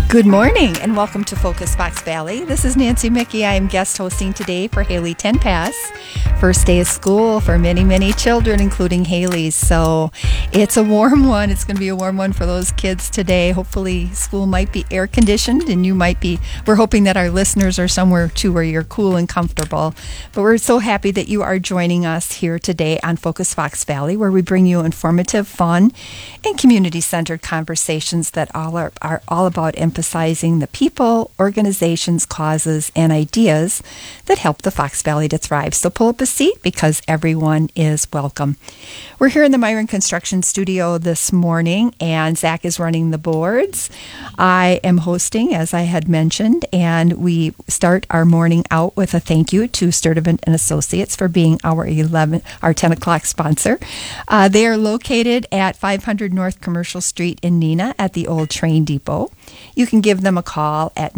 Good morning and welcome to Focus Fox Valley. This is Nancy Mickey. I am guest hosting today for Haley Tenpass. First day of school for many, many children, including Haley's. So it's a warm one. It's going to be a warm one for those kids today. Hopefully school might be air conditioned and we're hoping that our listeners are somewhere too where you're cool and comfortable. But we're so happy that you are joining us here today on Focus Fox Valley, where we bring you informative, fun, and community-centered conversations that are all about emphasizing the people, organizations, causes, and ideas that help the Fox Valley to thrive. So pull up a seat because everyone is welcome. We're here in the Myron Construction Studio this morning, and Zach is running the boards. I am hosting, as I had mentioned, and we start our morning out with a thank you to Sturdivant and Associates for being our 10 o'clock sponsor. They are located at 500 North Commercial Street in Neenah at the old train depot. You can give them a call at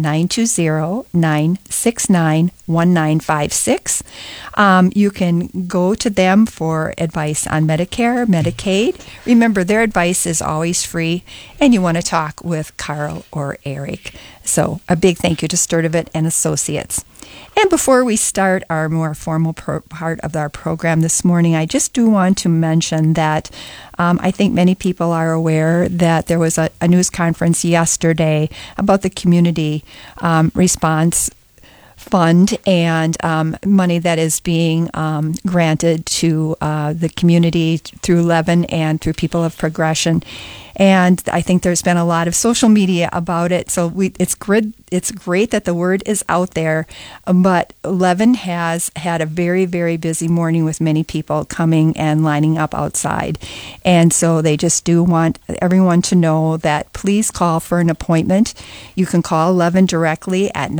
920-969-1956. You can go to them for advice on Medicare, Medicaid. Remember, their advice is always free, and you want to talk with Carl or Eric. So a big thank you to Sturdivant and Associates. And before we start our more formal part of our program this morning, I just do want to mention that I think many people are aware that there was a news conference yesterday about the community response fund and money that is being granted to the community through Levin and through People of Progression. And I think there's been a lot of social media about it. So it's great that the word is out there. But Levin has had a very, very busy morning with many people coming and lining up outside. And so they just do want everyone to know that please call for an appointment. You can call Levin directly at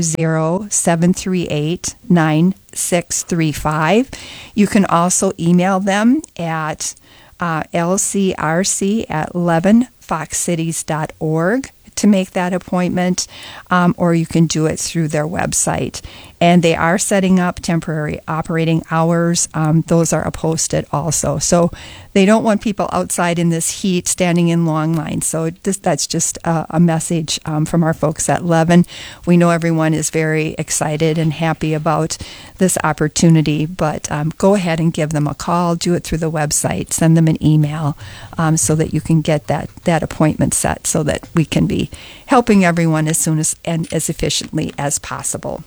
920-738-9635. You can also email them at lcrc@levinfoxcities.org to make that appointment, or you can do it through their website. And they are setting up temporary operating hours. Those are posted also. So they don't want people outside in this heat standing in long lines. So that's just a message from our folks at Levin. We know everyone is very excited and happy about this opportunity, but go ahead and give them a call. Do it through the website. Send them an email so that you can get that appointment set so that we can be helping everyone as soon as and as efficiently as possible.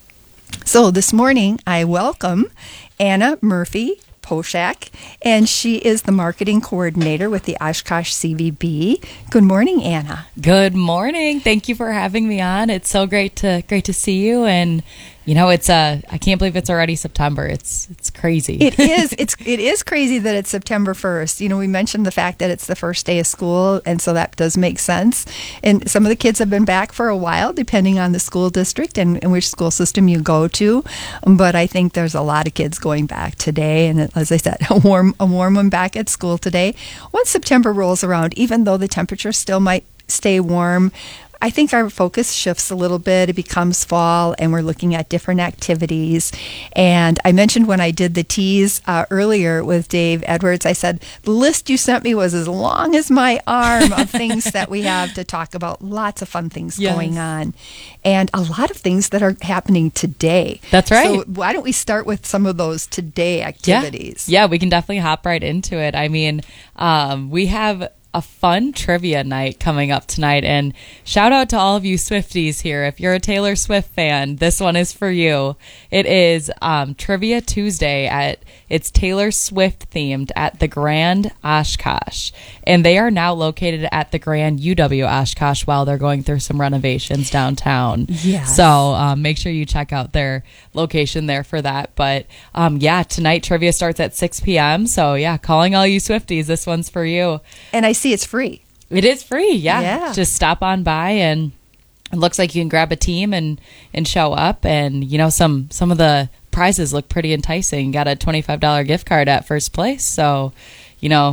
So this morning, I welcome Anna Murphy Poshak, and she is the marketing coordinator with the Oshkosh CVB. Good morning, Anna. Good morning. Thank you for having me on. It's so great to see you. And you know, I can't believe it's already September. It's crazy. It is. It is crazy that it's September 1st. You know, we mentioned the fact that it's the first day of school, and so that does make sense. And some of the kids have been back for a while, depending on the school district and which school system you go to. But I think there's a lot of kids going back today, and as I said, a warm one back at school today. Once September rolls around, even though the temperature still might stay warm, I think our focus shifts a little bit. It becomes fall, and we're looking at different activities. And I mentioned when I did the tease earlier with Dave Edwards, I said, the list you sent me was as long as my arm of things that we have to talk about. Lots of fun things going on. And a lot of things that are happening today. That's right. So why don't we start with some of those today activities? Yeah, we can definitely hop right into it. I mean, we have a fun trivia night coming up tonight, and shout out to all of you Swifties here. If you're a Taylor Swift fan, this one is for you. It is Trivia Tuesday. It's Taylor Swift themed at the Grand Oshkosh, and they are now located at the Grand UW Oshkosh while they're going through some renovations downtown. Yes. So make sure you check out their location there for that. But tonight trivia starts at 6 p.m. So calling all you Swifties, this one's for you. And I see it's free. It is free, yeah. Just stop on by, and it looks like you can grab a team and show up. And, you know, some of the prizes look pretty enticing. Got a $25 gift card at first place. So, you know,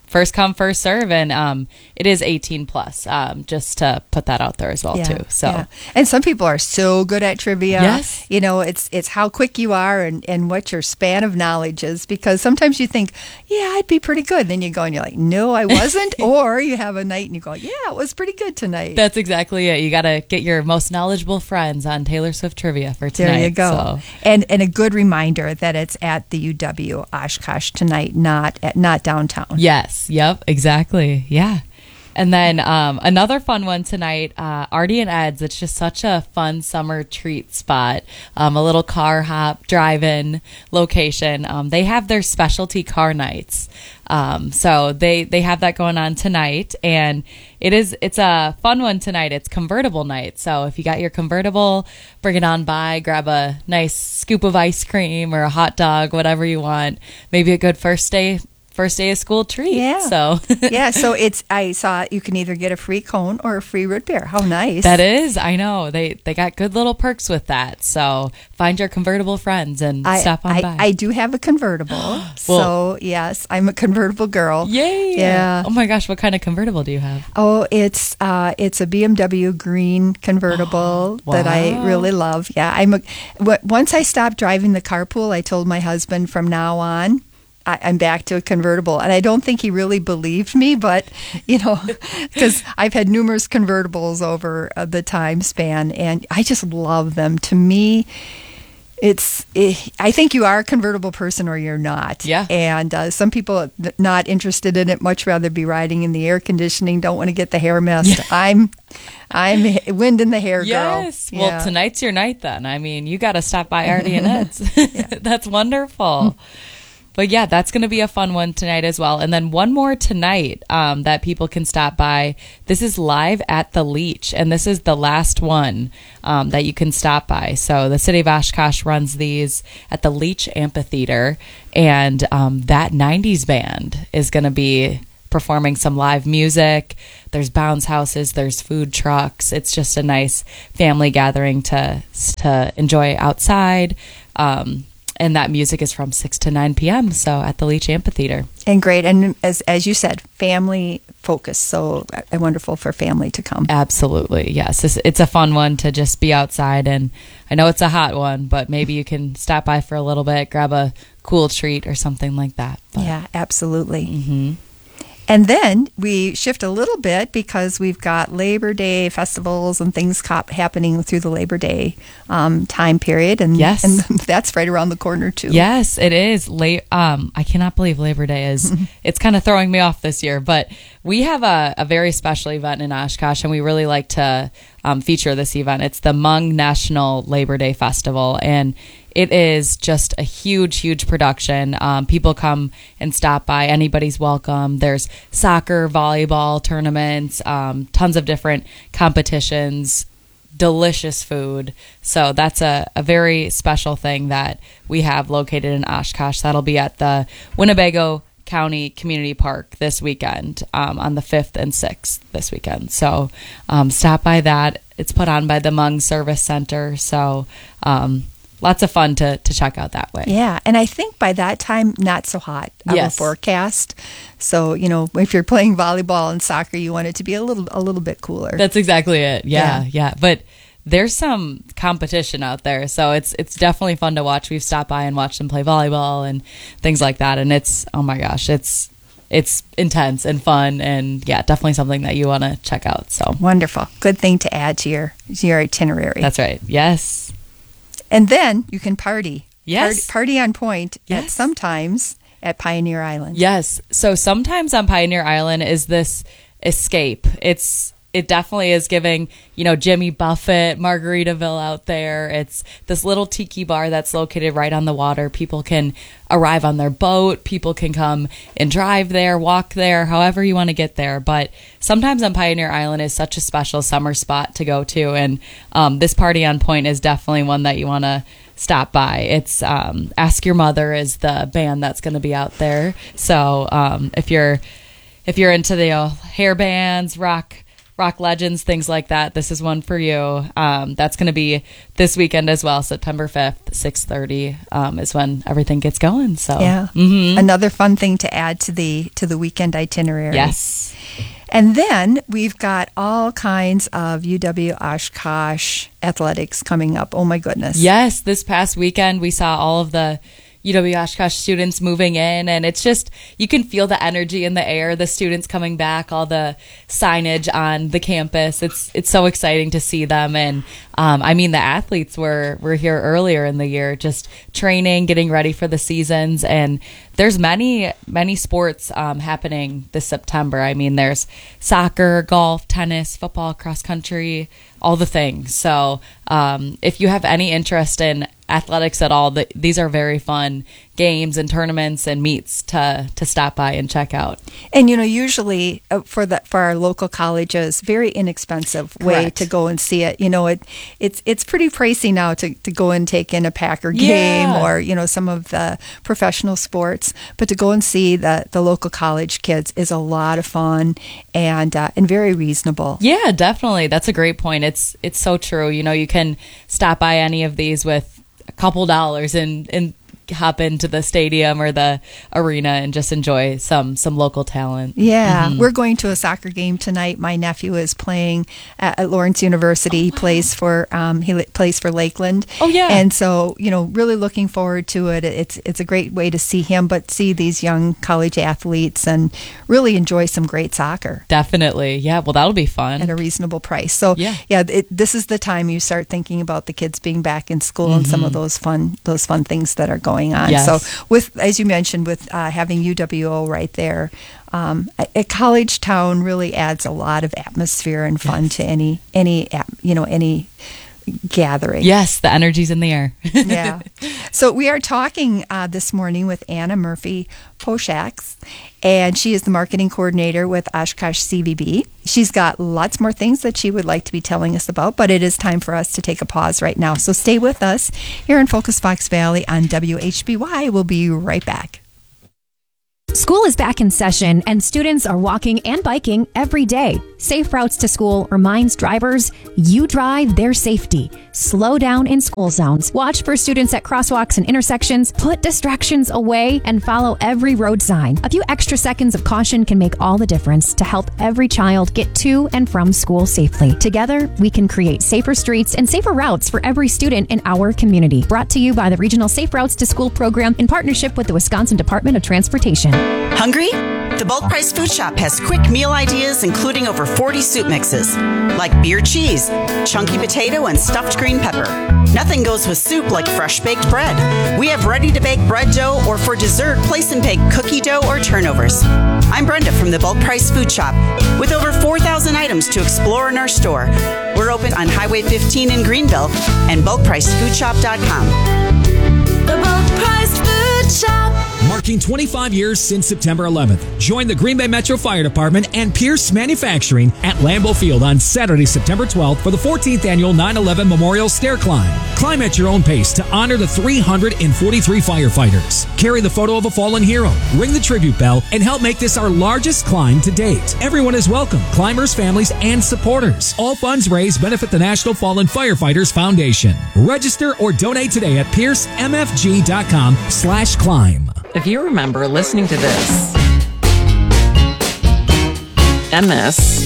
first come, first serve, and it is 18 plus. Just to put that out there as well too. So, and some people are so good at trivia. Yes. You know, it's how quick you are and what your span of knowledge is. Because sometimes you think, yeah, I'd be pretty good. Then you go and you're like, no, I wasn't. Or you have a night and you go, yeah, it was pretty good tonight. That's exactly it. You got to get your most knowledgeable friends on Taylor Swift trivia for tonight. There you go. So. And a good reminder that it's at the UW Oshkosh tonight, not downtown. Yes. Yep. Exactly. Yeah. And then another fun one tonight, Artie and Ed's. It's just such a fun summer treat spot. A little car hop, drive-in location. They have their specialty car nights. So they have that going on tonight, and it's a fun one tonight. It's convertible night. So if you got your convertible, bring it on by, grab a nice scoop of ice cream or a hot dog, whatever you want. Maybe a good first day of school treat. Yeah. So yeah. So I saw you can either get a free cone or a free root beer. How nice. That is. I know. They got good little perks with that. So find your convertible friends and stop on by. I do have a convertible. So yes, I'm a convertible girl. Yay. Yeah. Oh my gosh, what kind of convertible do you have? Oh, it's a BMW green convertible that I really love. Yeah. Once I stopped driving the carpool, I told my husband from now on I'm back to a convertible. And I don't think he really believed me, but, because I've had numerous convertibles over the time span, and I just love them. To me, I think you are a convertible person or you're not. Yeah. And some people are not interested in it, much rather be riding in the air conditioning, don't want to get the hair messed. Yeah. I'm wind in the hair girl. Yes. Yeah. Well, tonight's your night then. I mean, you got to stop by Artie and Ed's. That's wonderful. But yeah, that's going to be a fun one tonight as well. And then one more tonight that people can stop by. This is live at the Leach, and this is the last one that you can stop by. So the city of Oshkosh runs these at the Leach Amphitheater, and that 90s band is going to be performing some live music. There's bounce houses, there's food trucks. It's just a nice family gathering to enjoy outside. And that music is from 6 to 9 p.m. So at the Leach Amphitheater. And great. And as you said, family focused. So wonderful for family to come. Absolutely. Yes. It's a fun one to just be outside. And I know it's a hot one, but maybe you can stop by for a little bit, grab a cool treat or something like that. But, yeah, absolutely. Mm-hmm. And then we shift a little bit because we've got Labor Day festivals and things happening through the Labor Day time period. And, yes. And that's right around the corner, too. Yes, it is. I cannot believe Labor Day is. It's kind of throwing me off this year. But we have a very special event in Oshkosh, and we really like to feature this event. It's the Hmong National Labor Day Festival. And it is just a huge, huge production. People come and stop by. Anybody's welcome. There's soccer, volleyball tournaments, tons of different competitions, delicious food. So that's a very special thing that we have located in Oshkosh. That'll be at the Winnebago County Community Park this weekend, on the 5th and 6th this weekend. So stop by that. It's put on by the Hmong Service Center. So lots of fun to check out that way. Yeah, and I think by that time, not so hot of a forecast. So, if you're playing volleyball and soccer, you want it to be a little bit cooler. That's exactly it. Yeah. But there's some competition out there, so it's definitely fun to watch. We've stopped by and watched them play volleyball and things like that, and it's, oh my gosh, it's intense and fun, and yeah, definitely something that you want to check out. So wonderful. Good thing to add to your itinerary. That's right. Yes. And then you can party. Yes. Party on point sometimes at Pioneer Island. Yes. So sometimes on Pioneer Island is this escape. It definitely is giving, Jimmy Buffett, Margaritaville out there. It's this little tiki bar that's located right on the water. People can arrive on their boat. People can come and drive there, walk there, however you want to get there. But sometimes on Pioneer Island is such a special summer spot to go to. And this Party on Point is definitely one that you want to stop by. It's Ask Your Mother is the band that's going to be out there. So if you're into the hair bands, rock rock legends, things like that, this is one for you. That's going to be this weekend as well. September 5th, 6:30 is when everything gets going. So yeah, another fun thing to add to the weekend itinerary. Yes. And then we've got all kinds of UW Oshkosh athletics coming up. Oh my goodness. Yes, this past weekend we saw all of the UW Oshkosh students moving in, and it's just, you can feel the energy in the air, the students coming back, all the signage on the campus. It's so exciting to see them. And I mean, the athletes were here earlier in the year, just training, getting ready for the seasons. And there's many sports happening this September. I mean, there's soccer, golf, tennis, football, cross country, all the things. So if you have any interest in athletics at all, these are very fun games and tournaments and meets to stop by and check out. And usually for our local colleges, very inexpensive way Correct. to go and see it. It's pretty pricey now to go and take in a Packer game or some of the professional sports, but to go and see the local college kids is a lot of fun and very reasonable. Yeah, definitely. That's a great point. It's so true. You can stop by any of these with a couple dollars and hop into the stadium or the arena and just enjoy some local talent. Yeah, we're going to a soccer game tonight. My nephew is playing at Lawrence University. He plays for Lakeland. Oh yeah, and so really looking forward to it. It's a great way to see him, but see these young college athletes and really enjoy some great soccer. Definitely, yeah. Well, that'll be fun at a reasonable price. So this is the time you start thinking about the kids being back in school and some of those fun things that are going on. Yes. So with, as you mentioned, with having UWO right there, a college town really adds a lot of atmosphere and fun to any gathering. Yes, the energy's in the air. Yeah. So we are talking this morning with Anna Murphy Poshaks, and she is the marketing coordinator with Oshkosh CVB. She's got lots more things that she would like to be telling us about, but it is time for us to take a pause right now. So stay with us here in Focus Fox Valley on WHBY. We'll be right back. School is back in session, and students are walking and biking every day. Safe Routes to School reminds drivers, you drive their safety. Slow down in school zones. Watch for students at crosswalks and intersections. Put distractions away and follow every road sign. A few extra seconds of caution can make all the difference to help every child get to and from school safely. Together, we can create safer streets and safer routes for every student in our community. Brought to you by the Regional Safe Routes to School program in partnership with the Wisconsin Department of Transportation. Hungry? The Bulk Price Food Shop has quick meal ideas including over 40 soup mixes, like beer cheese, chunky potato, and stuffed green pepper. Nothing goes with soup like fresh baked bread. We have ready-to-bake bread dough, or for dessert, place and bake cookie dough or turnovers. I'm Brenda from the Bulk Price Food Shop. With over 4,000 items to explore in our store, we're open on Highway 15 in Greenville and bulkpricefoodshop.com. The Bulk Price Food Shop. Marking 25 years since September 11th. Join the Green Bay Metro Fire Department and Pierce Manufacturing at Lambeau Field on Saturday, September 12th for the 14th annual 9/11 Memorial Stair Climb. Climb at your own pace to honor the 343 firefighters. Carry the photo of a fallen hero, ring the tribute bell, and help make this our largest climb to date. Everyone is welcome, climbers, families, and supporters. All funds raised benefit the National Fallen Firefighters Foundation. Register or donate today at piercemfg.com/climb. If you remember listening to this, and this,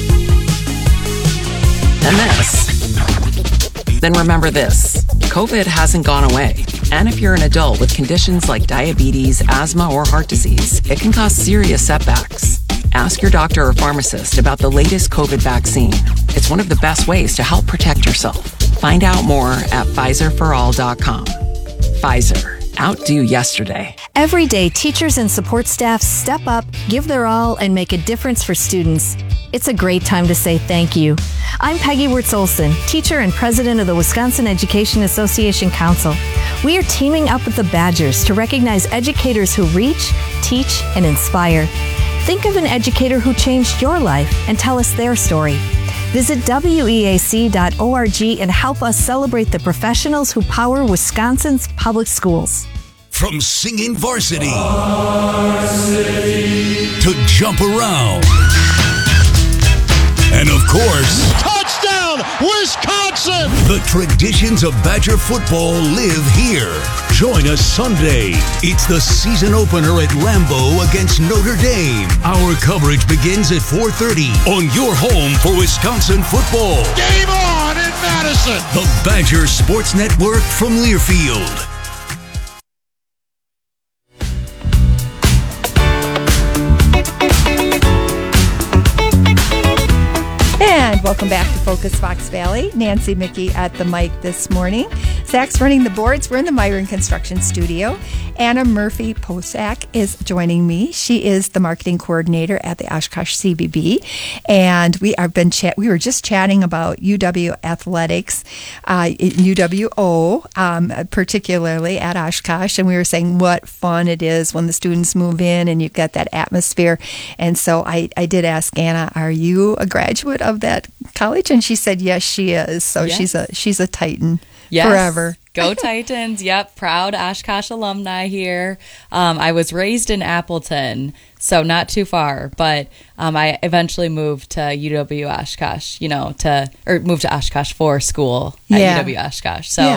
and this, then remember this. COVID hasn't gone away. And if you're an adult with conditions like diabetes, asthma, or heart disease, it can cause serious setbacks. Ask your doctor or pharmacist about the latest COVID vaccine. It's one of the best ways to help protect yourself. Find out more at PfizerForAll.com. Pfizer. Outdo yesterday. Every day, teachers and support staff step up, give their all, and make a difference for students. It's a great time to say thank you. I'm Peggy Wirtz-Olson, teacher and president of the Wisconsin Education Association Council. We are teaming up with the Badgers to recognize educators who reach, teach, and inspire. Think of an educator who changed your life and tell us their story. Visit weac.org and help us celebrate the professionals who power Wisconsin's public schools. From singing varsity to jump around, and of Bears. Touchdown, Wisconsin! The traditions of Badger football live here. Join us Sunday. It's the season opener at Lambeau against Notre Dame. Our coverage begins at 4:30 on your home for Wisconsin football. Game on in Madison! The Badger Sports Network from Learfield. And welcome back to Focus Fox Valley. Nancy Mickey at the mic this morning. Zach's running the boards. We're in the Myron Construction Studio. Anna Murphy Posak is joining me. She is the marketing coordinator at the Oshkosh CBB, and we were just chatting about UW athletics, UWO, particularly at Oshkosh, and we were saying what fun it is when the students move in and you've got that atmosphere. And so I did ask Anna, "Are you a graduate of that college?" And she said, "Yes, she is." So Yes. she's a Titan. Yes. Forever. Go Titans. Yep. Proud Oshkosh alumni here. I was raised in Appleton, so not too far, but I eventually moved to UW Oshkosh, moved to Oshkosh for school at UW Oshkosh. So,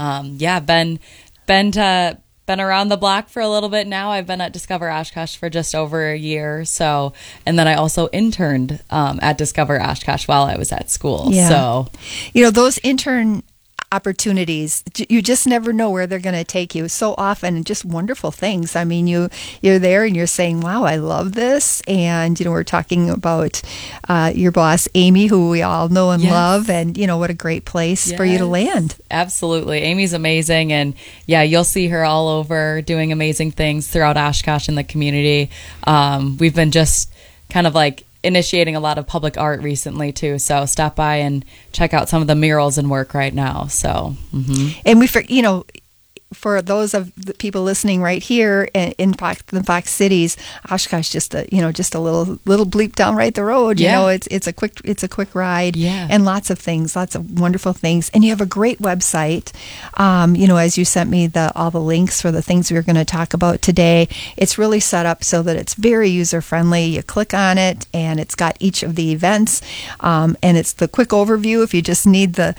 been around the block for a little bit now. I've been at Discover Oshkosh for just over a year. So, and then I also interned at Discover Oshkosh while I was at school. Yeah. So, those intern opportunities, you just never know where they're going to take you. So often, just wonderful things. I mean, you're there and you're saying, "Wow, I love this." And we're talking about your boss Amy, who we all know and love, and what a great place for you to land. Absolutely, Amy's amazing, and you'll see her all over doing amazing things throughout Oshkosh and the community. We've been just kind of like initiating a lot of public art recently too, so stop by and check out some of the murals and work right now. So and for those of the people listening right here in the Fox Cities, Oshkosh just a little bleep down right the road. It's a quick ride, and lots of things, lots of wonderful things. And you have a great website. As you sent me all the links for the things we were going to talk about today, it's really set up so that it's very user friendly. You click on it, and it's got each of the events, and it's the quick overview if you need the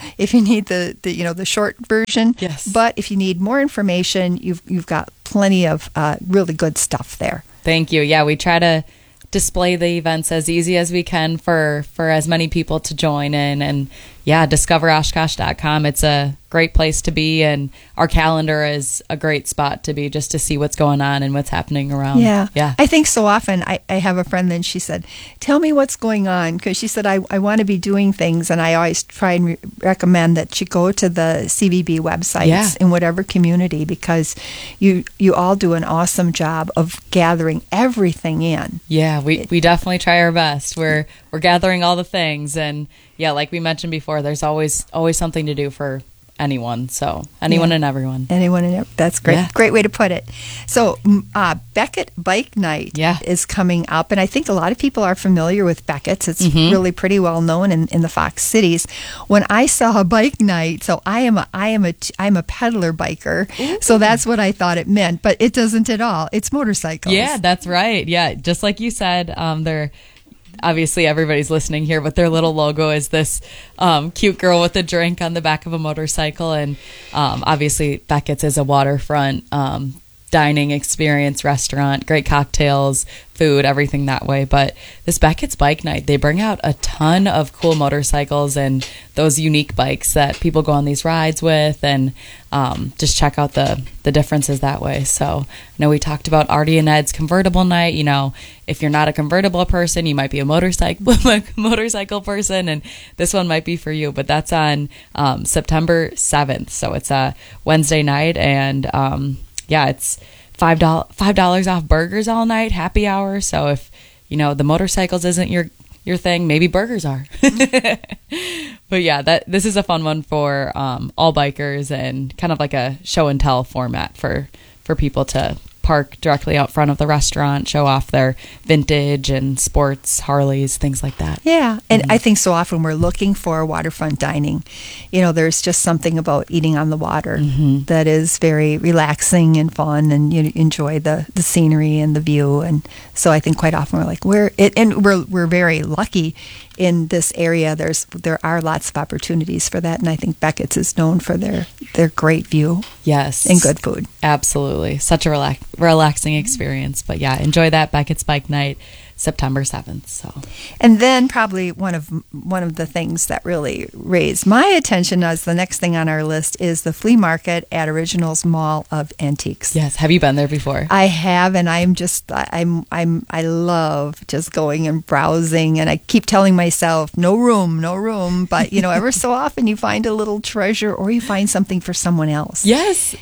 short version. Yes. But if you need more information, you've got plenty of really good stuff there. Thank you. Yeah, we try to display the events as easy as we can for as many people to join in. And discoveroshkosh.com. It's a great place to be, and our calendar is a great spot to be, just to see what's going on and what's happening around. Yeah. I think so often I have a friend, and she said, "Tell me what's going on," because she said, I want to be doing things, and I always try and recommend that you go to the CBB websites in whatever community, because you all do an awesome job of gathering everything in. Yeah, we definitely try our best. We're gathering all the things, and like we mentioned before, there's always something to do for anyone. So anyone and everyone. That's great. Yeah. Great way to put it. So Beckett Bike Night is coming up, and I think a lot of people are familiar with Beckett's. It's really pretty well known in the Fox Cities. When I saw a bike night, so I'm a peddler biker, so that's what I thought it meant, but it doesn't at all. It's motorcycles. Yeah, that's right. Yeah, just like you said, they're obviously everybody's listening here, but their little logo is this cute girl with a drink on the back of a motorcycle. And obviously Beckett's is a waterfront dining experience, restaurant, great cocktails, food, everything that way. But this Beckett's Bike Night, they bring out a ton of cool motorcycles and those unique bikes that people go on these rides with, and just check out the differences that way. So I know we talked about Artie and Ed's convertible night. If you're not a convertible person, you might be a motorcycle person, and this one might be for you. But that's on September 7th, so it's a Wednesday night, and it's $5 off burgers all night, happy hour. So if the motorcycles isn't your thing, maybe burgers are. But this is a fun one for all bikers, and kind of like a show and tell format for people to park directly out front of the restaurant, show off their vintage and sports Harleys, things like that. Yeah, and I think so often we're looking for waterfront dining. There's just something about eating on the water that is very relaxing and fun, and you enjoy the scenery and the view. And so I think quite often we're like, we're very lucky in this area, there are lots of opportunities for that, and I think Beckett's is known for their great view. Yes. And good food. Absolutely. Such a relaxing experience. But yeah, enjoy that Beckett's Bike Night, September 7th. So, and then probably one of the things that really raised my attention as the next thing on our list is the flea market at Originals Mall of Antiques. Yes, have you been there before? I have, and I love just going and browsing, and I keep telling myself no room, but ever so often you find a little treasure, or you find something for someone else. Yes,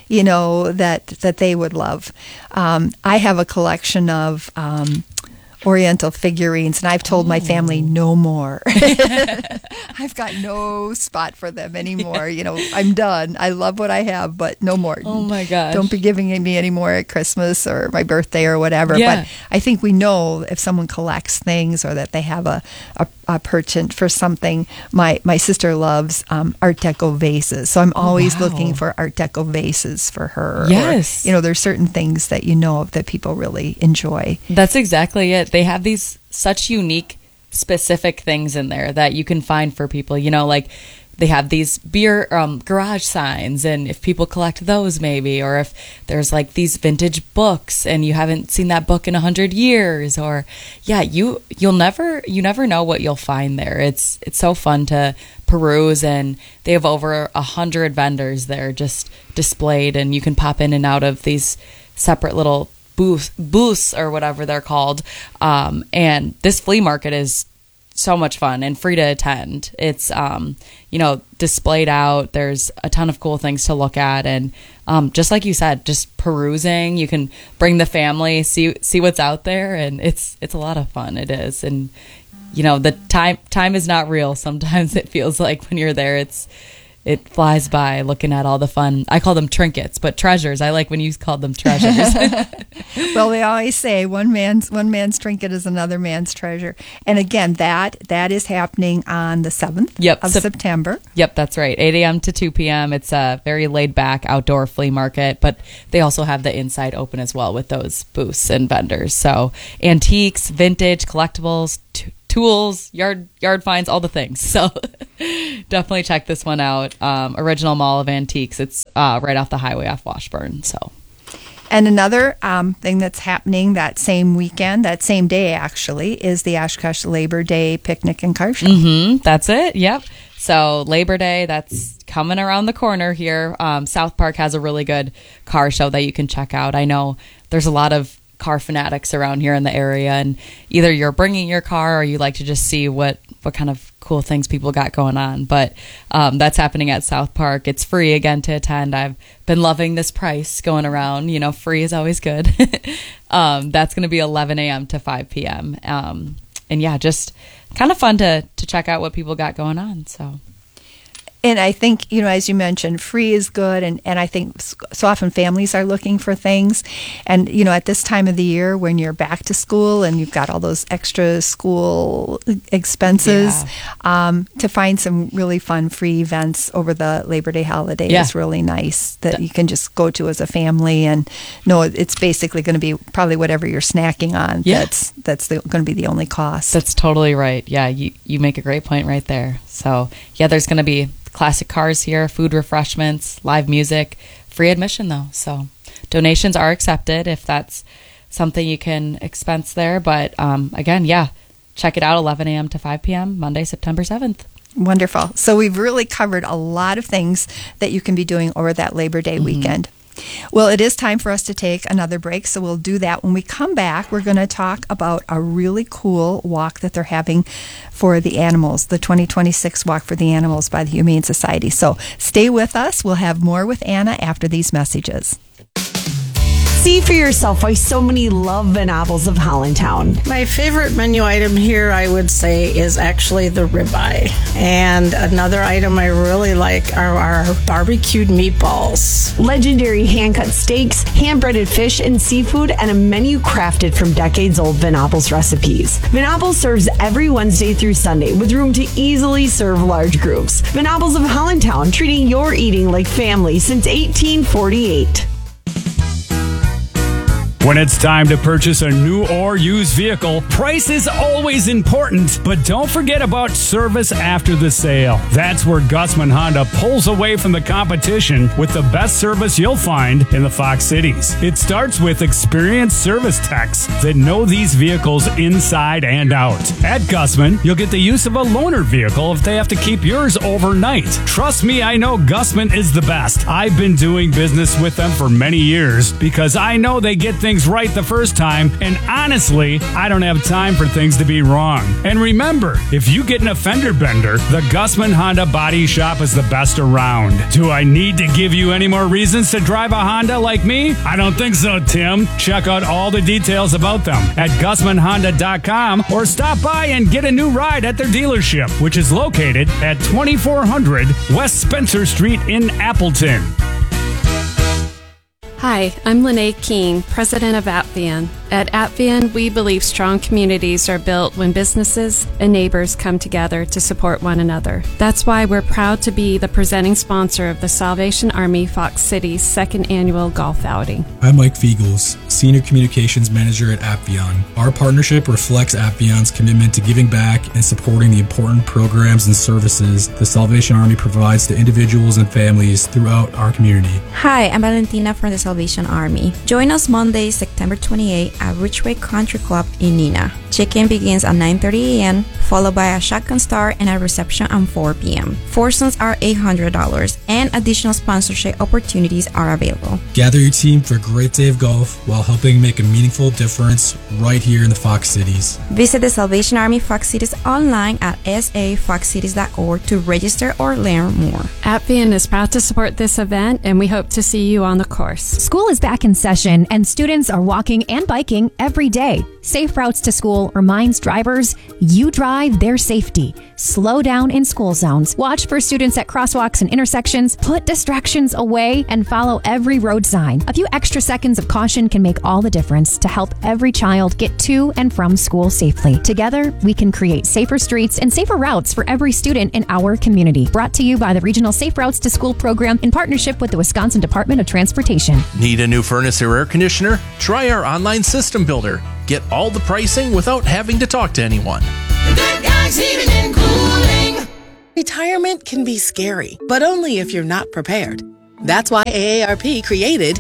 that they would love. I have a collection of Oriental figurines, and I've told my family no more. I've got no spot for them anymore. I'm done. I love what I have, but no more. Oh my gosh. Don't be giving me any more at Christmas or my birthday or whatever. Yeah. But I think we know if someone collects things or that they have a penchant for something. My sister loves Art Deco vases, so I'm always looking for Art Deco vases for her. Yes. Or, there's certain things that that people really enjoy. That's exactly it. They have these such unique, specific things in there that you can find for people. Like they have these beer garage signs, and if people collect those, maybe, or if there's like these vintage books and you haven't seen that book in 100 years, or you never know what you'll find there. It's so fun to peruse, and they have over 100 vendors there just displayed, and you can pop in and out of these separate little booths or whatever they're called. And this flea market is so much fun and free to attend. It's displayed out. There's a ton of cool things to look at, and just like you said, just perusing. You can bring the family, see what's out there, and it's a lot of fun. It is. And the time is not real. Sometimes it feels like when you're there, it flies by looking at all the fun. I call them trinkets, but treasures. I like when you called them treasures. Well, they always say one man's trinket is another man's treasure. And again, that is happening on the 7th of September. Yep, that's right. 8 a.m. to 2 p.m. It's a very laid-back outdoor flea market, but they also have the inside open as well with those booths and vendors. So antiques, vintage, collectibles, tools, yard finds, all the things. So definitely check this one out. Original Mall of Antiques. It's right off the highway off Washburn. So, and another thing that's happening that same weekend, that same day actually, is the Oshkosh Labor Day Picnic and Car Show. Mm-hmm, that's it. Yep. So Labor Day, that's coming around the corner here. South Park has a really good car show that you can check out. I know there's a lot of car fanatics around here in the area, and either you're bringing your car or you like to just see what kind of cool things people got going on. But that's happening at South Park. It's free again to attend. I've been loving this price going around. Free is always good. That's going to be 11 a.m. to 5 p.m. And just kind of fun to check out what people got going on. So. And I think, as you mentioned, free is good. And I think so often families are looking for things. And, at this time of the year when you're back to school and you've got all those extra school expenses, to find some really fun free events over the Labor Day holiday is really nice that you can just go to as a family and know it's basically going to be probably whatever you're snacking on. Yeah. That's going to be the only cost. That's totally right. Yeah, you make a great point right there. So, there's going to be classic cars here, food, refreshments, live music, free admission though. So donations are accepted if that's something you can expense there. But again, check it out, 11 a.m. to 5 p.m. Monday, September 7th. Wonderful. So we've really covered a lot of things that you can be doing over that Labor Day weekend. Well, it is time for us to take another break, so we'll do that. When we come back, we're going to talk about a really cool walk that they're having for the animals, the 2026 Walk for the Animals by the Humane Society. So stay with us. We'll have more with Anna after these messages. See for yourself why so many love Venables of Hollandtown. My favorite menu item here, I would say, is actually the ribeye. And another item I really like are our barbecued meatballs. Legendary hand-cut steaks, hand-breaded fish and seafood, and a menu crafted from decades-old Venables recipes. Venables serves every Wednesday through Sunday with room to easily serve large groups. Venables of Hollandtown, treating your eating like family since 1848. When it's time to purchase a new or used vehicle, price is always important, but don't forget about service after the sale. That's where Gussman Honda pulls away from the competition with the best service you'll find in the Fox Cities. It starts with experienced service techs that know these vehicles inside and out. At Gussman, you'll get the use of a loaner vehicle if they have to keep yours overnight. Trust me, I know Gussman is the best. I've been doing business with them for many years because I know they get things right the first time, and honestly, I don't have time for things to be wrong. And remember, if you get an fender bender, the Gussman Honda Body Shop is the best around. Do I need to give you any more reasons to drive a Honda like me? I don't think so, Tim. Check out all the details about them at GussmanHonda.com or stop by and get a new ride at their dealership, which is located at 2400 West Spencer Street in Appleton. Hi, I'm Lene King, president of Apvian. At Apvian, we believe strong communities are built when businesses and neighbors come together to support one another. That's why we're proud to be the presenting sponsor of the Salvation Army Fox Cities second annual golf outing. I'm Mike Fiegels, Senior Communications Manager at Apvian. Our partnership reflects Apvian's commitment to giving back and supporting the important programs and services the Salvation Army provides to individuals and families throughout our community. Hi, I'm Valentina from the Salvation Army. Join us Monday, September 28 at Ridgeway Country Club in Neenah. Check-in begins at 9:30 a.m., followed by a shotgun start and a reception at 4 p.m. Foursomes are $800, and additional sponsorship opportunities are available. Gather your team for a great day of golf while helping make a meaningful difference right here in the Fox Cities. Visit the Salvation Army Fox Cities online at safoxcities.org to register or learn more. Apvian is proud to support this event, and we hope to see you on the course. School is back in session, and students are walking and biking every day. Safe Routes to School reminds drivers you drive their safety. Slow down in school zones. Watch for students at crosswalks and intersections. Put distractions away and follow every road sign. A few extra seconds of caution can make all the difference to help every child get to and from school safely. Together, we can create safer streets and safer routes for every student in our community. Brought to you by the Regional Safe Routes to School program in partnership with the Wisconsin Department of Transportation. Need a new furnace or air conditioner? Try our online system builder. Get all the pricing without having to talk to anyone. Good Guys Heating and Cooling. Retirement can be scary, but only if you're not prepared. That's why AARP created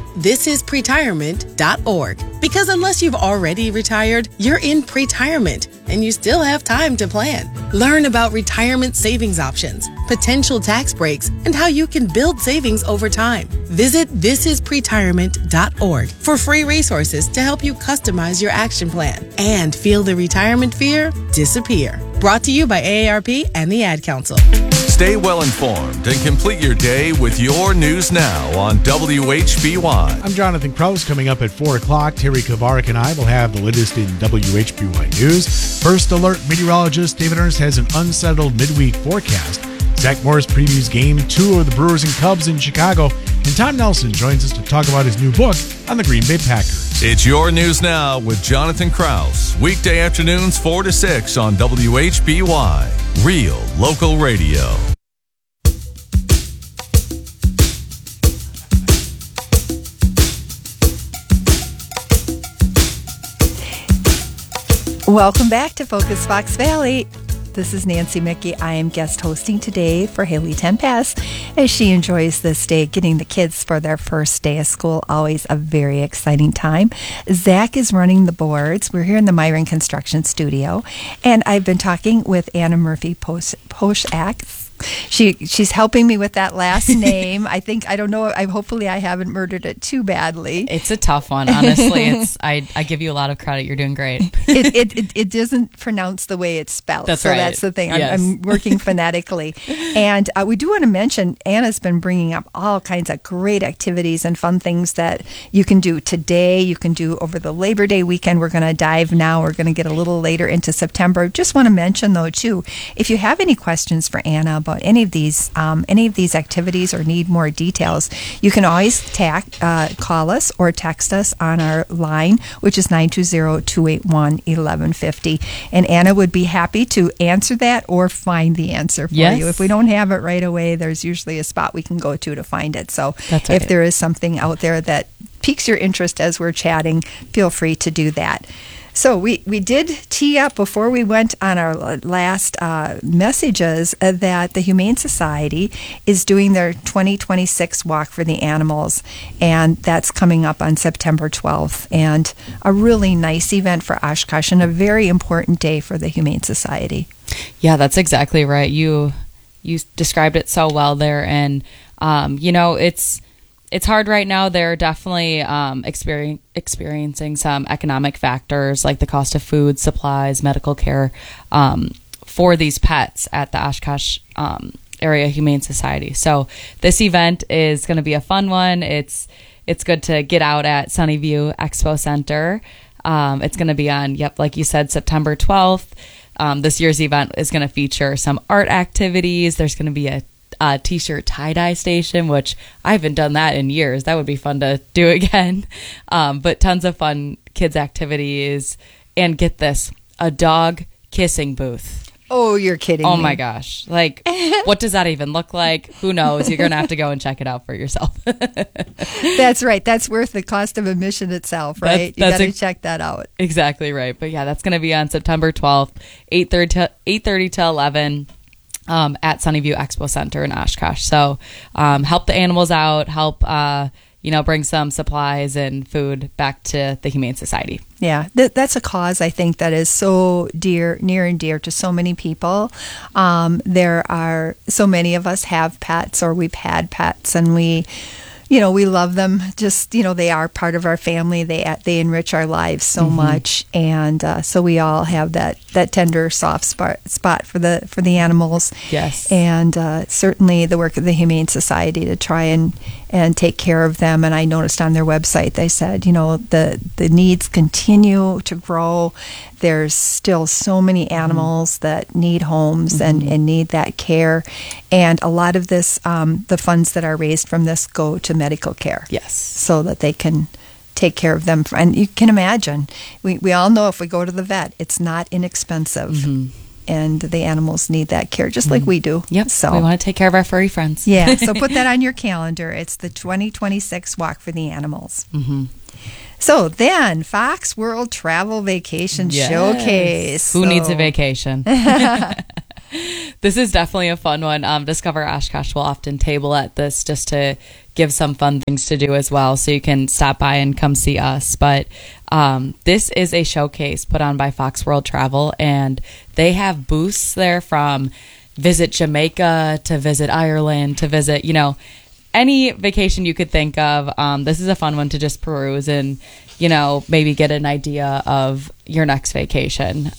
thisispretirement.org. Because unless you've already retired, you're in pretirement and you still have time to plan. Learn about retirement savings options, potential tax breaks, and how you can build savings over time. Visit thisispretirement.org for free resources to help you customize your action plan and feel the retirement fear disappear. Brought to you by AARP and the Ad Council. Stay well informed and complete your day with your News Now on WHBY. I'm Jonathan Krause. Coming up at 4 o'clock, Terry Kovarik and I will have the latest in WHBY News. First Alert meteorologist David Ernst has an unsettled midweek forecast. Zach Morris previews Game 2 of the Brewers and Cubs in Chicago. And Tom Nelson joins us to talk about his new book on the Green Bay Packers. It's your News Now with Jonathan Krause. Weekday afternoons 4 to 6 on WHBY. Real local radio. Welcome back to Focus Fox Valley. This is Nancy Mickey. I am guest hosting today for Haley Tenpass as she enjoys this day, getting the kids for their first day of school. Always a very exciting time. Zach is running the boards. We're here in the Myron Construction Studio, and I've been talking with Anna Murphy Poshak. She's helping me with that last name. I don't know. Hopefully I haven't murdered it too badly. It's a tough one, honestly. I give you a lot of credit. You're doing great. It doesn't pronounce the way it's spelled. That's so right. That's the thing. Yes. I'm working phonetically. And we do want to mention, Anna's been bringing up all kinds of great activities and fun things that you can do today. You can do over the Labor Day weekend. We're going to dive now. We're going to get a little later into September. Just want to mention, though, too, if you have any questions for Anna about any of these activities or need more details, you can always call us or text us on our line, which is 920-281-1150. And Anna would be happy to answer that or find the answer for you. If we don't have it right away, there's usually a spot we can go to find it. So That's right. If there is something out there that piques your interest as we're chatting, feel free to do that. So we did tee up before we went on our last messages that the Humane Society is doing their 2026 Walk for the Animals, and that's coming up on September 12th, and a really nice event for Oshkosh and a very important day for the Humane Society. Yeah, that's exactly right. You described it so well there, and it's hard right now. They're definitely experiencing some economic factors like the cost of food, supplies, medical care for these pets at the Oshkosh Area Humane Society. So this event is going to be a fun one. It's good to get out at Sunnyview Expo Center. It's going to be on, like you said, September 12th. This year's event is going to feature some art activities. There's going to be a t-shirt tie-dye station, which I haven't done that in years. That would be fun to do again. But tons of fun kids activities, and get this, a dog kissing booth. Oh, you're kidding me. Oh my gosh. Like, what does that even look like? Who knows? You're going to have to go and check it out for yourself. That's right. That's worth the cost of admission itself, right? You got to check that out. Exactly right. But yeah, that's going to be on September 12th, 8:30 to 11. At Sunnyview Expo Center in Oshkosh. So help the animals out, help bring some supplies and food back to the Humane Society. Yeah, that's a cause, I think, that is so near and dear to so many people. There are so many of us have pets, or we've had pets, and we love them. Just, they are part of our family. They enrich our lives so much, and so we all have that tender, soft spot for the animals. Yes, and certainly the work of the Humane Society to try and take care of them. And I noticed on their website they said, the needs continue to grow. There's still so many animals that need homes and need that care. And a lot of this, the funds that are raised from this go to medical care. Yes. So that they can take care of them. And you can imagine, we all know if we go to the vet, it's not inexpensive. And the animals need that care just like we do. Yep. So we want to take care of our furry friends. Yeah. So put that on your calendar. It's the 2026 Walk for the Animals. So then, Fox World Travel Vacation Showcase. Who needs a vacation? This is definitely a fun one. Discover Oshkosh will often table at this just to give some fun things to do as well. So you can stop by and come see us. But this is a showcase put on by Fox World Travel, and they have booths there from visit Jamaica to visit Ireland to visit, any vacation you could think of. This is a fun one to just peruse and, maybe get an idea of your next vacation.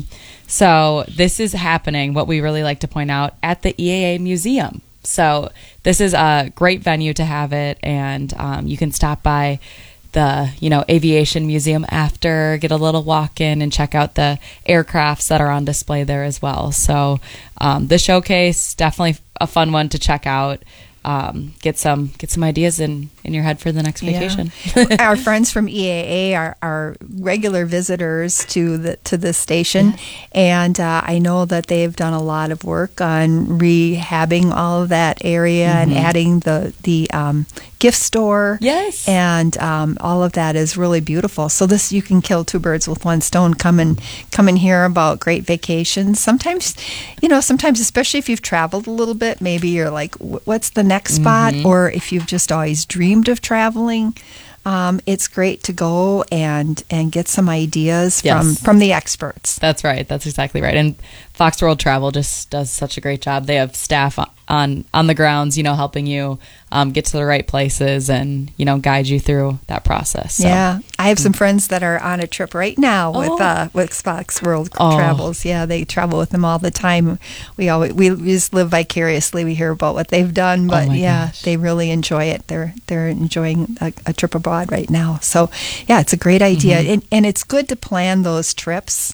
So this is happening, what we really like to point out, at the EAA Museum. So this is a great venue to have it, and you can stop by the aviation museum after, get a little walk in and check out the aircrafts that are on display there as well. So the showcase, definitely a fun one to check out. Get some ideas in your head for the next vacation. Our friends from EAA are regular visitors to the station, and I know that they've done a lot of work on rehabbing all of that area and adding the gift store. Yes, and all of that is really beautiful. So you can kill two birds with one stone. Come and hear about great vacations. Sometimes, especially if you've traveled a little bit, maybe you're like, what's the next spot? Or if you've just always dreamed of traveling, it's great to go and get some ideas from the experts. That's right. That's exactly right. And Fox World Travel just does such a great job. They have staff on the grounds, helping you get to the right places and, guide you through that process. So. Yeah. I have some friends that are on a trip right now with Fox World Travels. Yeah, they travel with them all the time. We just live vicariously. We hear about what they've done, but gosh, they really enjoy it. They're enjoying a trip abroad right now. So, yeah, it's a great idea. And it's good to plan those trips,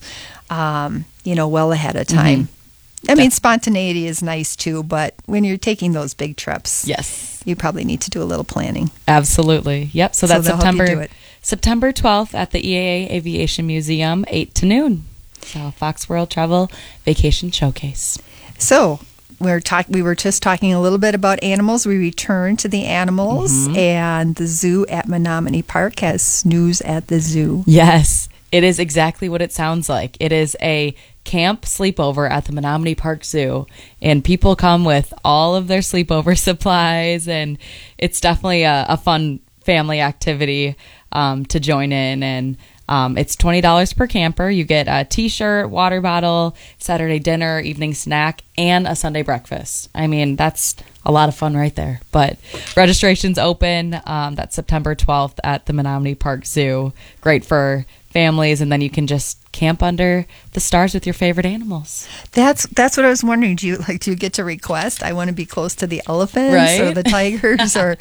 well ahead of time. I mean, spontaneity is nice too, but when you're taking those big trips, you probably need to do a little planning. Absolutely. Yep. So that's September 12th at the EAA Aviation Museum, 8 to noon. So Fox World Travel Vacation Showcase. So we were just talking a little bit about animals. We return to the animals, and the zoo at Menominee Park has Snooze at the Zoo. Yes, it is exactly what it sounds like. It is a camp sleepover at the Menominee Park Zoo, and people come with all of their sleepover supplies, and it's definitely a fun family activity to join in. And it's $20 per camper. You get a t-shirt, water bottle, Saturday dinner, evening snack, and a Sunday breakfast. I mean, that's a lot of fun right there. But registration's open. That's September 12th at the Menominee Park Zoo. Great for families, and then you can just camp under the stars with your favorite animals. That's what I was wondering. Do you get to request? I want to be close to the elephants, right? Or the tigers, or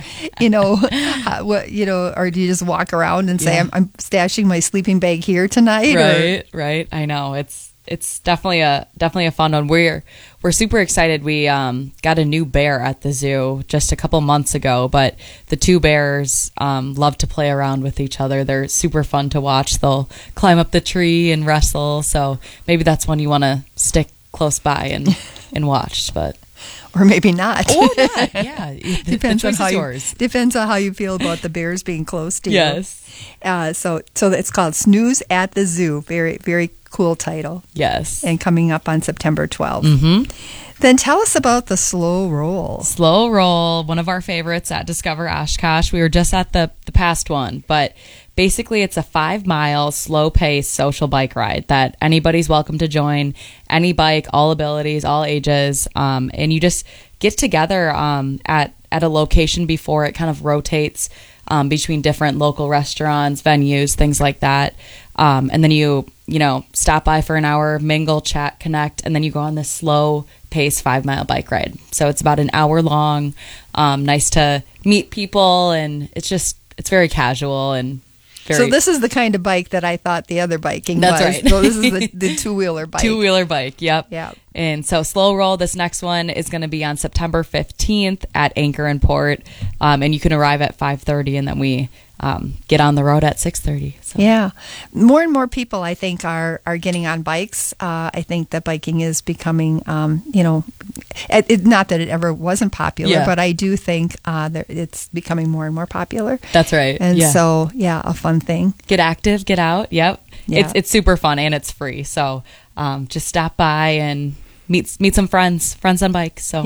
or do you just walk around and say, I'm stashing my sleeping bag here tonight? Right. I know it's definitely a fun one. We're super excited. We got a new bear at the zoo just a couple months ago, but the two bears love to play around with each other. They're super fun to watch. They'll climb up the tree and wrestle. So maybe that's one you want to stick close by and watch, but. Or maybe not. Or not, yeah. Depends on how you feel about the bears being close to you. Yes. So it's called Snooze at the Zoo. Very, very cool title. Yes. And coming up on September 12th. Mm-hmm. Then tell us about the Slow Roll. Slow Roll, one of our favorites at Discover Oshkosh. We were just at the past one, but basically it's a 5-mile slow-paced social bike ride that anybody's welcome to join. Any bike, all abilities, all ages, and you just get together at a location before it kind of rotates between different local restaurants, venues, things like that. And then you stop by for an hour, mingle, chat, connect, and then you go on this slow-paced 5-mile bike ride. So it's about an hour long. Nice to meet people, and it's very casual and very. So this is the kind of bike that I thought the other biking was. That's right. So this is the two-wheeler bike. Two-wheeler bike, yep. Yeah. And so Slow Roll, this next one is going to be on September 15th at Anchor and Port. And you can arrive at 5:30, and then we get on the road at 6:30. So. Yeah. More and more people, I think, are getting on bikes. I think that biking is becoming, not that it ever wasn't popular, but I do think that it's becoming more and more popular. That's right. And so, a fun thing. Get active, get out. Yep. Yeah. It's super fun, and it's free. So just stop by and meet some friends on bikes. So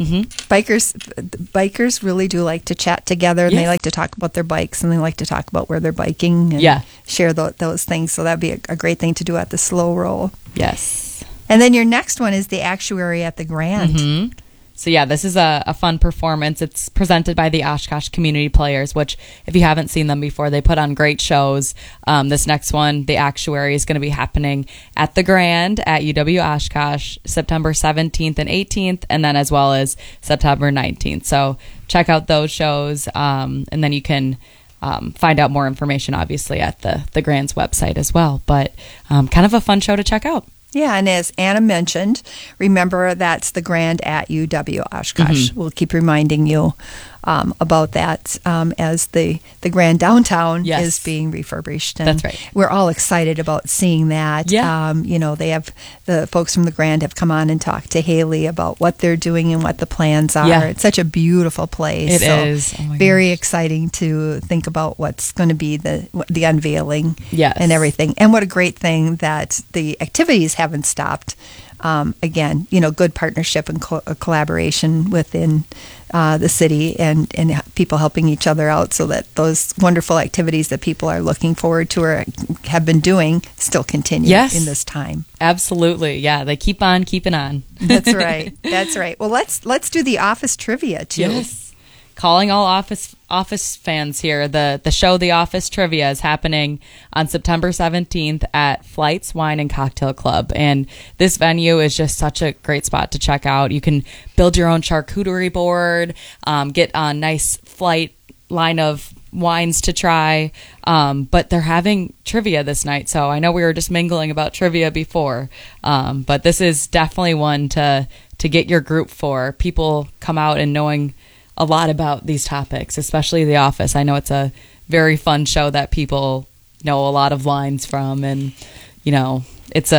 bikers really do like to chat together, and they like to talk about their bikes, and they like to talk about where they're biking and share those things. So that'd be a great thing to do at the Slow Roll. Yes. And then your next one is the Actuary at the Grand. Mm-hmm. So this is a fun performance. It's presented by the Oshkosh Community Players, which if you haven't seen them before, they put on great shows. This next one, the Actuary, is going to be happening at the Grand at UW Oshkosh, September 17th and 18th, and then as well as September 19th. So check out those shows, and then you can find out more information, obviously, at the Grand's website as well. But kind of a fun show to check out. Yeah, and as Anna mentioned, remember that's the Grand at UW Oshkosh. Mm-hmm. We'll keep reminding you about that as the Grand downtown is being refurbished. And that's right. We're all excited about seeing that. Yeah. They have the folks from the Grand have come on and talked to Haley about what they're doing and what the plans are. Yeah. It's such a beautiful place. It is. Oh my very exciting to think about what's going to be the unveiling and everything. And what a great thing that the activities haven't stopped. Again, good partnership and collaboration within the city and people helping each other out so that those wonderful activities that people are looking forward to or have been doing still continue in this time. Absolutely. Yeah, they keep on keeping on. That's right. That's right. Well, let's do the office trivia too. Yes. Calling all office fans here. The show The Office Trivia is happening on September 17th at Flights Wine and Cocktail Club. And this venue is just such a great spot to check out. You can build your own charcuterie board, get a nice flight line of wines to try. But they're having trivia this night. So I know we were just mingling about trivia before. But this is definitely one to get your group for. People come out and knowing a lot about these topics, especially The Office. I know it's a very fun show that people know a lot of lines from, and it's a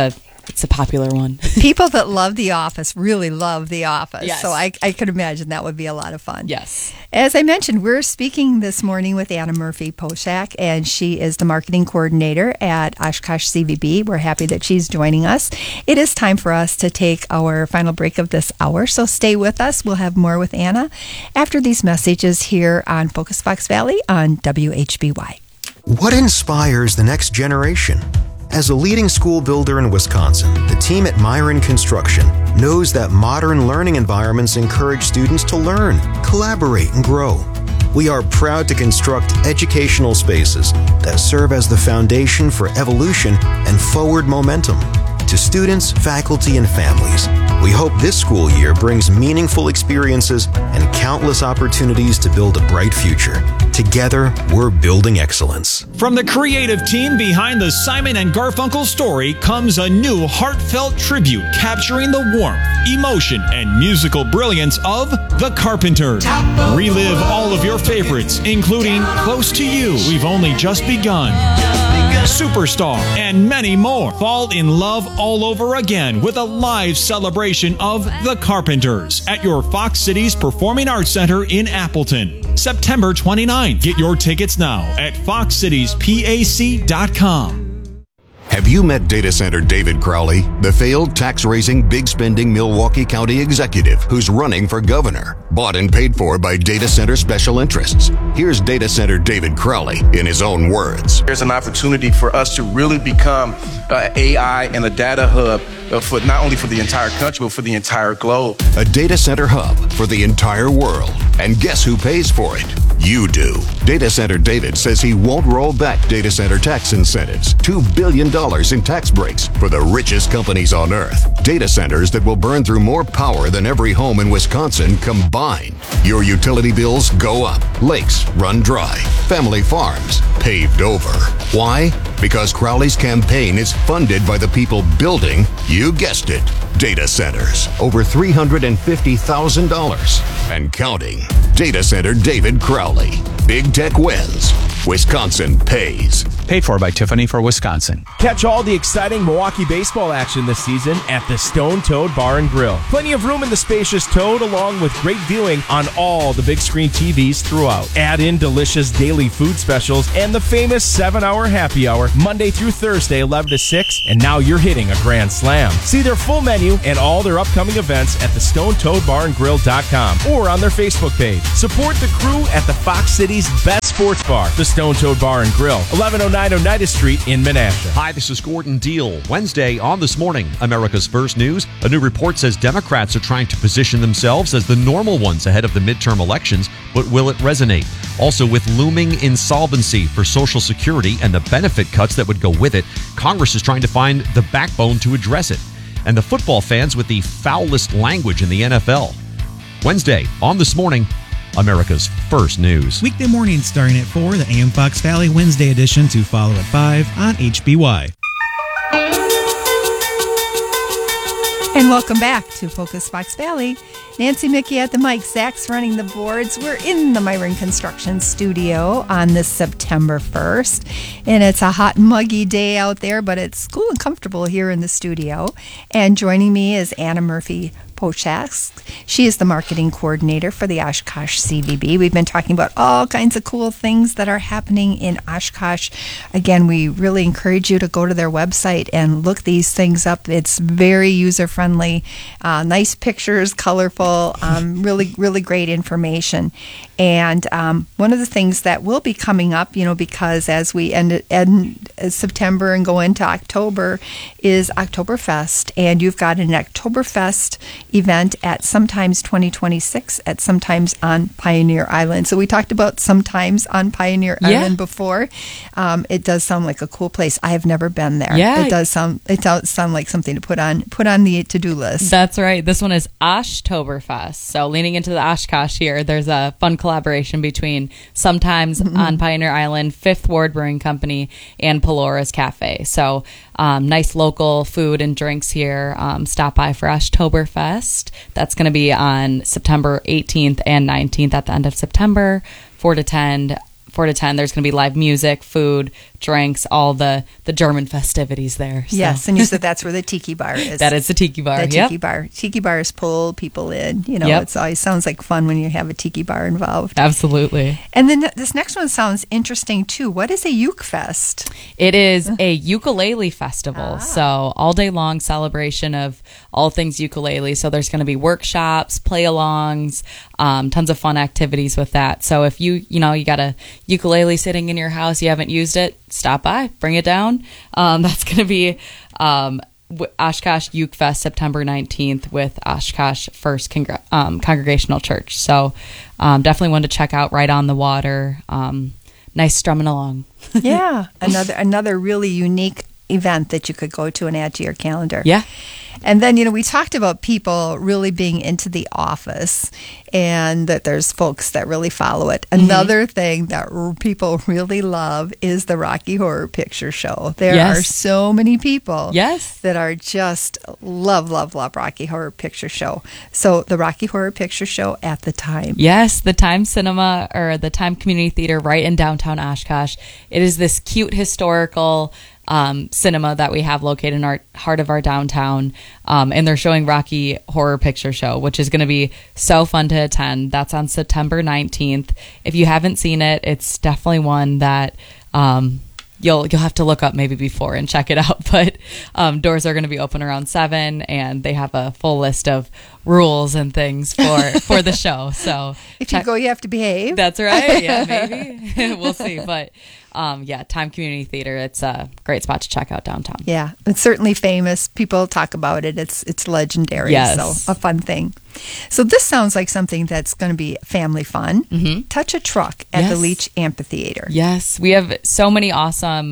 it's a popular one. People that love The Office really love The Office. Yes. So I could imagine that would be a lot of fun. Yes. As I mentioned, we're speaking this morning with Anna Murphy-Poshak, and she is the marketing coordinator at Oshkosh CVB. We're happy that she's joining us. It is time for us to take our final break of this hour, so stay with us. We'll have more with Anna after these messages here on Focus Fox Valley on WHBY. What inspires the next generation? As a leading school builder in Wisconsin, the team at Myron Construction knows that modern learning environments encourage students to learn, collaborate, and grow. We are proud to construct educational spaces that serve as the foundation for evolution and forward momentum. To students, faculty, and families, we hope this school year brings meaningful experiences and countless opportunities to build a bright future. Together, we're building excellence. From the creative team behind the Simon and Garfunkel story comes a new heartfelt tribute capturing the warmth, emotion, and musical brilliance of The Carpenters. Relive all of your favorites, including Close to You, We've Only Just Begun, Superstar, and many more. Fall in love all over again with a live celebration of The Carpenters at your Fox Cities Performing Arts Center in Appleton, September 29th. Get your tickets now at foxcitiespac.com. Have you met data center David Crowley, the failed tax-raising, big-spending Milwaukee County executive who's running for governor, bought and paid for by data center special interests? Here's data center David Crowley in his own words. There's an opportunity for us to really become AI and a data hub for not only for the entire country, but for the entire globe. A data center hub for the entire world. And guess who pays for it? You do. Data Center David says he won't roll back data center tax incentives. $2 billion in tax breaks for the richest companies on earth. Data centers that will burn through more power than every home in Wisconsin combined. Your utility bills go up. Lakes run dry. Family farms paved over. Why? Because Crowley's campaign is funded by the people building, you guessed it, data centers. Over $350,000 and counting. Data Center David Crowley. Big Tech wins. Wisconsin pays. Paid for by Tiffany for Wisconsin. Catch all the exciting Milwaukee baseball action this season at the Stone Toad Bar and Grill. Plenty of room in the spacious Toad, along with great viewing on all the big screen TVs throughout. Add in delicious daily food specials and the famous 7-hour happy hour Monday through Thursday, 11 to 6, and now you're hitting a grand slam. See their full menu and all their upcoming events at thestonetoadbarandgrill.com or on their Facebook page. Support the crew at the Fox City's best sports bar, the Stone Toad Bar and Grill, 1109 Oneida Street in Menasha. Hi, this is Gordon Deal. Wednesday on This Morning, America's First News. A new report says Democrats are trying to position themselves as the normal ones ahead of the midterm elections, but will it resonate? Also, with looming insolvency for Social Security and the benefit cuts that would go with it, Congress is trying to find the backbone to address it. And the football fans with the foulest language in the NFL. Wednesday on This Morning, America's First News. Weekday mornings starting at 4, the AM Fox Valley Wednesday edition to follow at 5 on HBY. And welcome back to Focus Fox Valley. Nancy Mickey at the mic, Zach's running the boards. We're in the Myron Construction Studio on this September 1st. And it's a hot, muggy day out there, but it's cool and comfortable here in the studio. And joining me is Anna Murphy-Poshak. She is the marketing coordinator for the Oshkosh CVB. We've been talking about all kinds of cool things that are happening in Oshkosh. Again, we really encourage you to go to their website and look these things up. It's very user-friendly, nice pictures, colorful, really great information. And one of the things that will be coming up, because as we end September and go into October, is Oktoberfest. And you've got an Oktoberfest event at Sometimes 2026 at Sometimes on Pioneer Island. So we talked about Sometimes on Pioneer Island before. It does sound like a cool place. I have never been there. Yeah. It does sound like something to put on the to-do list. That's right. This one is Oshtoberfest. So leaning into the Oshkosh here, there's a fun collaboration between Sometimes on Pioneer Island, Fifth Ward Brewing Company, and Pelora's Cafe. So nice local food and drinks here. Stop by for Oshtoberfest. That's going to be on September 18th and 19th at the end of September, 4 to 10. There's going to be live music, food, drinks, all the German festivities there. So. Yes, and you said that's where the Tiki Bar is. That is the Tiki Bar. The Tiki Bar. Tiki Bars pull people in. You know, It always sounds like fun when you have a Tiki Bar involved. Absolutely. And then this next one sounds interesting too. What is a Uke Fest? It is a ukulele festival. So all day long celebration of all things ukulele. So there's going to be workshops, play-alongs, tons of fun activities with that. So if you got a ukulele sitting in your house, you haven't used it, stop by, bring it down. That's going to be Oshkosh Uke Fest September 19th with Oshkosh First Congregational Church. So definitely one to check out, right on the water. Nice strumming along. Yeah, another really unique event that you could go to and add to your calendar. Yeah. And then, we talked about people really being into The Office and that there's folks that really follow it. Another thing that people really love is the Rocky Horror Picture Show. There are so many people that are just love Rocky Horror Picture Show. So the Rocky Horror Picture Show at the Time. Yes, the Time Cinema, or the Time Community Theater right in downtown Oshkosh. It is this cute historical cinema that we have located in our heart of our downtown, and they're showing Rocky Horror Picture Show, which is going to be so fun to attend. That's on September 19th. If you haven't seen it, it's definitely one that you'll have to look up maybe before and check it out. But doors are going to be open around 7, and they have a full list of rules and things for the show. So if you go, you have to behave. That's right. Yeah, maybe we'll see. But Time Community Theater. It's a great spot to check out downtown. Yeah, it's certainly famous. People talk about it. It's legendary. Yes. So a fun thing. So this sounds like something that's going to be family fun. Mm-hmm. Touch a Truck at the Leach Amphitheater. Yes, we have so many awesome,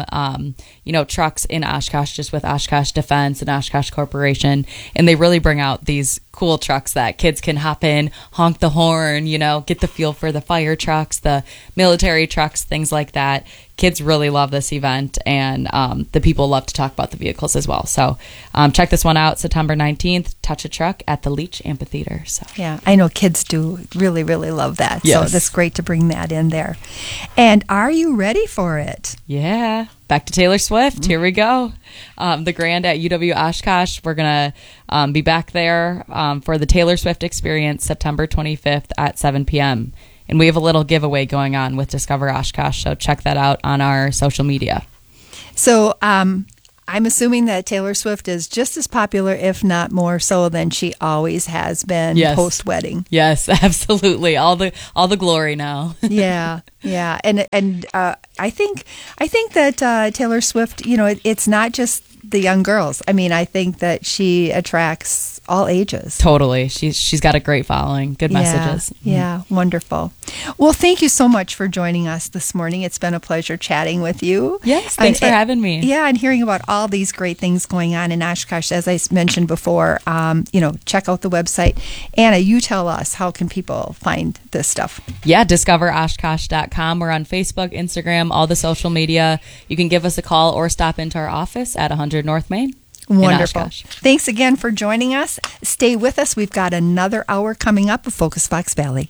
trucks in Oshkosh, just with Oshkosh Defense and Oshkosh Corporation, and they really bring out these cool trucks that kids can hop in, honk the horn, get the feel for the fire trucks, the military trucks, things like that. Kids really love this event, and the people love to talk about the vehicles as well. So check this one out, September 19th, Touch a Truck at the Leach Amphitheater. So yeah, I know kids do really, really love that. Yes. So that's great to bring that in there. And are you ready for it? Yeah. Back to Taylor Swift. Here we go. The Grand at UW Oshkosh. We're going to be back there for the Taylor Swift Experience September 25th at 7 p.m. And we have a little giveaway going on with Discover Oshkosh, so check that out on our social media. So I'm assuming that Taylor Swift is just as popular, if not more so, than she always has been post-wedding. Yes, absolutely. All the glory now. Yeah. And I think that Taylor Swift, it's not just the young girls. I mean, I think that she attracts all ages. Totally. She's got a great following. Good messages. Yeah, wonderful. Well, thank you so much for joining us this morning. It's been a pleasure chatting with you. Yes, thanks for having me. Yeah, and hearing about all these great things going on in Oshkosh. As I mentioned before, check out the website. Anna, you tell us, how can people find this stuff? Yeah, discoveroshkosh.com. We're on Facebook, Instagram, all the social media. You can give us a call or stop into our office at 100 North Main. Wonderful. Thanks again for joining us. Stay with us. We've got another hour coming up of Focus Fox Valley.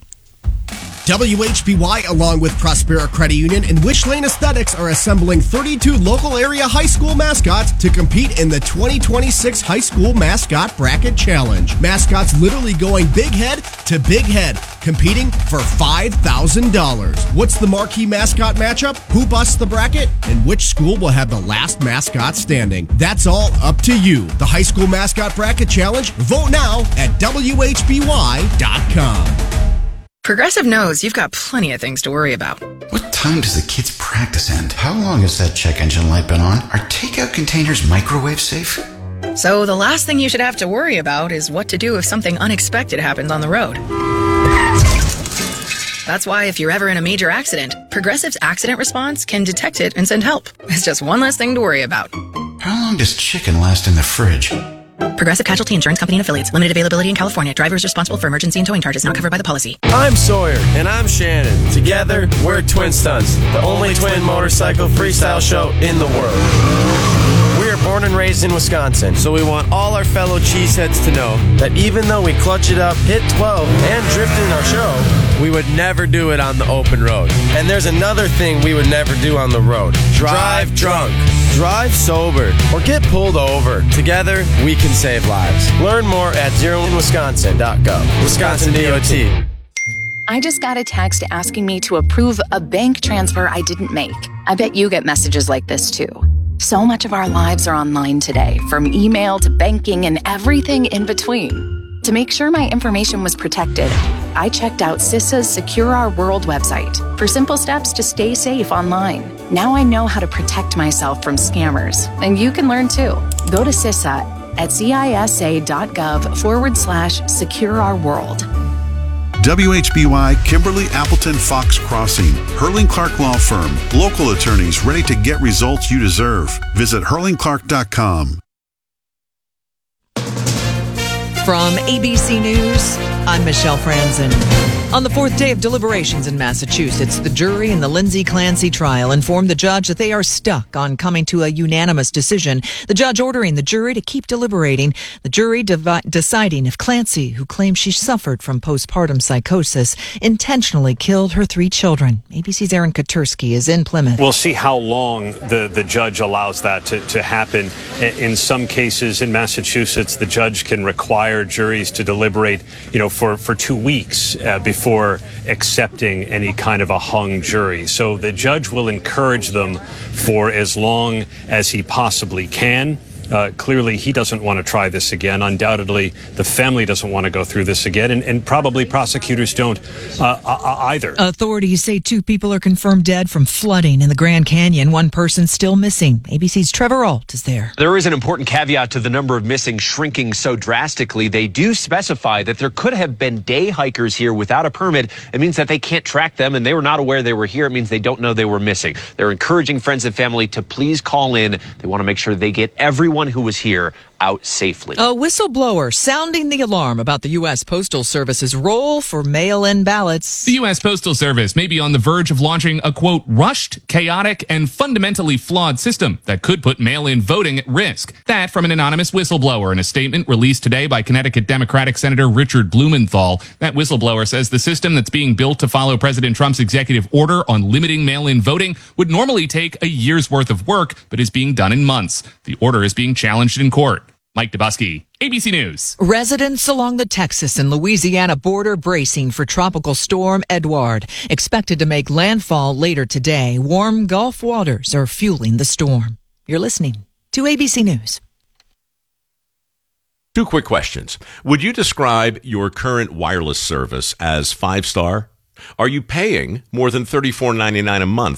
WHBY, along with Prospera Credit Union and Wish Lane Aesthetics, are assembling 32 local area high school mascots to compete in the 2026 High School Mascot Bracket Challenge. Mascots literally going big head to big head, competing for $5,000. What's the marquee mascot matchup? Who busts the bracket? And which school will have the last mascot standing? That's all up to you. The High School Mascot Bracket Challenge. Vote now at WHBY.com. Progressive knows you've got plenty of things to worry about. What time does the kids' practice end? How long has that check engine light been on? Are takeout containers microwave safe? So the last thing you should have to worry about is what to do if something unexpected happens on the road. That's why if you're ever in a major accident, Progressive's accident response can detect it and send help. It's just one less thing to worry about. How long does chicken last in the fridge? Progressive Casualty Insurance Company and Affiliates. Limited availability in California. Driver is responsible for emergency and towing charges not covered by the policy. I'm Sawyer. And I'm Shannon. Together, we're Twin Stunts, the only twin motorcycle freestyle show in the world. We are born and raised in Wisconsin, so we want all our fellow cheeseheads to know that even though we clutch it up, hit 12, and drift in our show, we would never do it on the open road. And there's another thing we would never do on the road. Drive drunk. Drive sober. Or get pulled over. Together, we can save lives. Learn more at zeroinwisconsin.gov. Wisconsin DOT. I just got a text asking me to approve a bank transfer I didn't make. I bet you get messages like this too. So much of our lives are online today, from email to banking and everything in between. To make sure my information was protected, I checked out CISA's Secure Our World website for simple steps to stay safe online. Now I know how to protect myself from scammers, and you can learn too. Go to CISA at cisa.gov/Secure Our World. WHBY Kimberly Appleton Fox Crossing, Hurling Clark Law Firm, local attorneys ready to get results you deserve. Visit hurlingclark.com. From ABC News, I'm Michelle Franzen. On the fourth day of deliberations in Massachusetts, the jury in the Lindsay Clancy trial informed the judge that they are stuck on coming to a unanimous decision. The judge ordering the jury to keep deliberating. The jury deciding if Clancy, who claims she suffered from postpartum psychosis, intentionally killed her 3 children. ABC's Aaron Katursky is in Plymouth. We'll see how long the judge allows that to happen. In some cases in Massachusetts, the judge can require juries to deliberate, for 2 weeks before accepting any kind of a hung jury. So the judge will encourage them for as long as he possibly can. Clearly, he doesn't want to try this again. Undoubtedly, the family doesn't want to go through this again, and probably prosecutors don't either. Authorities say 2 people are confirmed dead from flooding in the Grand Canyon. 1 person still missing. ABC's Trevor Ault is there. There is an important caveat to the number of missing shrinking so drastically. They do specify that there could have been day hikers here without a permit. It means that they can't track them, and they were not aware they were here. It means they don't know they were missing. They're encouraging friends and family to please call in. They want to make sure they get everyone who was here out safely. A whistleblower sounding the alarm about the U.S. Postal Service's role for mail-in ballots. The U.S. Postal Service may be on the verge of launching a, quote, rushed, chaotic, and fundamentally flawed system that could put mail-in voting at risk. That from an anonymous whistleblower in a statement released today by Connecticut Democratic Senator Richard Blumenthal. That whistleblower says the system that's being built to follow President Trump's executive order on limiting mail-in voting would normally take a year's worth of work, but is being done in months. The order is being challenged in court. Mike Dubusky, ABC News. Residents along the Texas and Louisiana border bracing for Tropical Storm Edouard, expected to make landfall later today. Warm Gulf waters are fueling the storm. You're listening to ABC News. 2 quick questions. Would you describe your current wireless service as 5-star? Are you paying more than $34.99 a month